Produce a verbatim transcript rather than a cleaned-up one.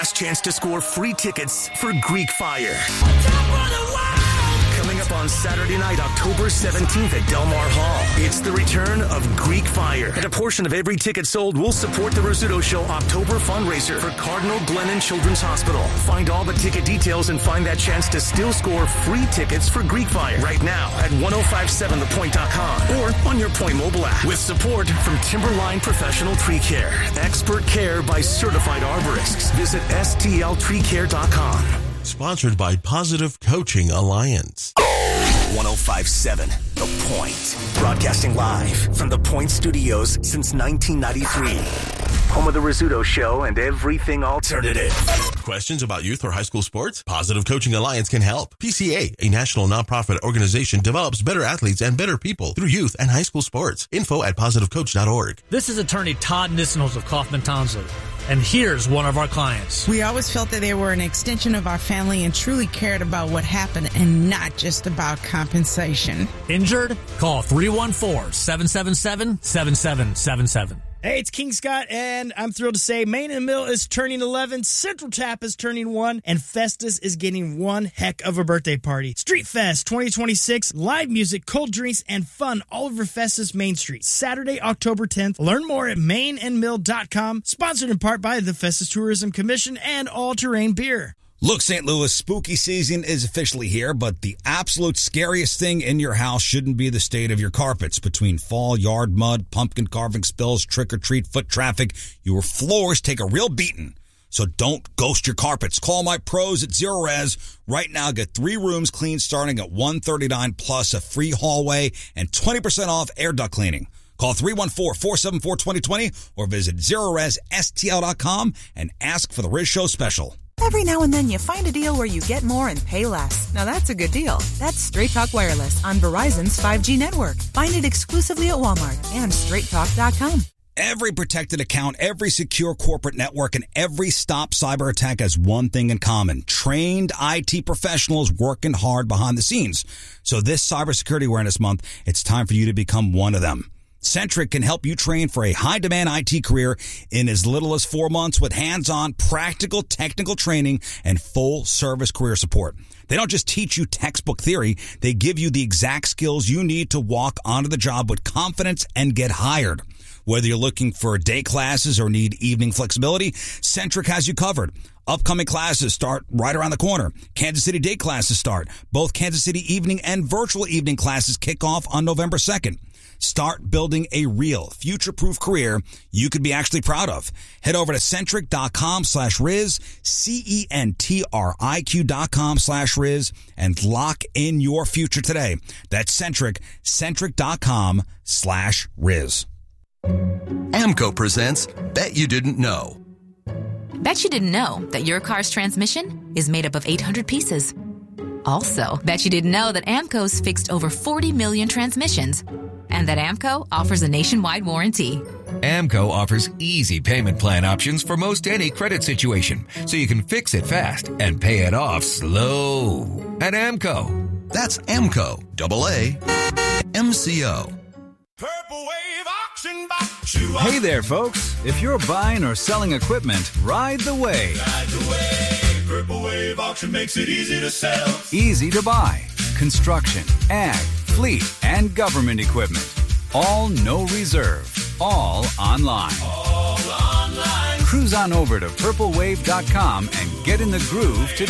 Last chance to score free tickets for Greek Fire. Coming up on Saturday night, October seventeenth at Del Mar Hall. It's the return of Greek Fire. And a portion of every ticket sold will support the Rizzuto Show October fundraiser for Cardinal Glennon Children's Hospital. Find all the ticket details and find that chance to still score free tickets for Greek Fire right now at ten fifty-seven the point dot com or on your Point mobile app. With support from Timberline Professional Tree Care. Expert care by certified arborists. Visit S T L tree care dot com. Sponsored by Positive Coaching Alliance. ten fifty-seven The Point. Broadcasting live from the Point Studios since nineteen ninety-three. Home of the Rizzuto Show and everything alternative. Questions about youth or high school sports? Positive Coaching Alliance can help. P C A, a national nonprofit organization, develops better athletes and better people through youth and high school sports. Info at positive coach dot org. This is attorney Todd Nissenholz of Kaufman Townsend. And here's one of our clients. We always felt that they were an extension of our family and truly cared about what happened and not just about compensation. Injured? Call three one four, seven seven seven, seven seven seven seven. Hey, it's King Scott, and I'm thrilled to say Main and Mill is turning eleven, Central Tap is turning one, and Festus is getting one heck of a birthday party. Street Fest twenty twenty-six, live music, cold drinks, and fun all over Festus Main Street, Saturday, October tenth. Learn more at main and mill dot com, sponsored in part by the Festus Tourism Commission and All Terrain Beer. Look, Saint Louis, spooky season is officially here, but the absolute scariest thing in your house shouldn't be the state of your carpets. Between fall, yard mud, pumpkin carving spills, trick-or-treat, foot traffic, your floors take a real beating. So don't ghost your carpets. Call my pros at Zero Res. Right now, get three rooms cleaned starting at one hundred thirty-nine dollars plus a free hallway and twenty percent off air duct cleaning. Call three one four, four seven four, two zero two zero or visit zero res s t l dot com and ask for the Riz Show special. Every now and then you find a deal where you get more and pay less. Now that's a good deal. That's Straight Talk Wireless on Verizon's five G network. Find it exclusively at Walmart and straight talk dot com. Every protected account, every secure corporate network, and every stop cyber attack has one thing in common. Trained I T professionals working hard behind the scenes. So this Cybersecurity Awareness Month, it's time for you to become one of them. Centric can help you train for a high-demand I T career in as little as four months with hands-on, practical, technical training and full-service career support. They don't just teach you textbook theory. They give you the exact skills you need to walk onto the job with confidence and get hired. Whether you're looking for day classes or need evening flexibility, Centric has you covered. Upcoming classes start right around the corner. Kansas City day classes start. Both Kansas City evening and virtual evening classes kick off on November second. Start building a real future-proof career you could be actually proud of. Head over to centric dot com slash Riz, C E N T R I Q dot com slash Riz, and lock in your future today. That's Centric, centric dot com slash Riz. AMCO presents Bet You Didn't Know. Bet you didn't know that your car's transmission is made up of eight hundred pieces. Also, bet you didn't know that AMCO's fixed over forty million transmissions, and that AMCO offers a nationwide warranty. AMCO offers easy payment plan options for most any credit situation, so you can fix it fast and pay it off slow. At AMCO. That's AMCO, double A, M C O. Purple Wave Auction Box. Hey there, folks. If you're buying or selling equipment, ride the wave. Ride the wave. Purple Wave Auction makes it easy to sell. Easy to buy. Construction, ag, fleet, and government equipment. All no reserve. All online. All online. Cruise on over to purple wave dot com and get in the groove today.